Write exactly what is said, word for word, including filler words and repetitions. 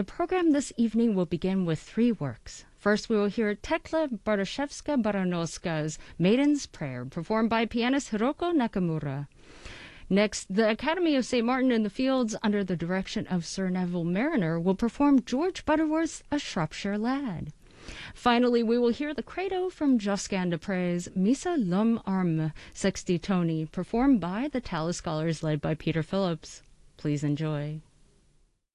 The program this evening will begin with three works. First, we will hear Tekla Bartoszewska-Baranowska's Maiden's Prayer, performed by pianist Hiroko Nakamura. Next, the Academy of Saint Martin in the Fields, under the direction of Sir Neville Mariner, will perform George Butterworth's A Shropshire Lad. Finally, we will hear the credo from Josquin des Prez' Missa l'Homme Arme Sexti Toni, performed by the Tallis Scholars led by Peter Phillips. Please enjoy.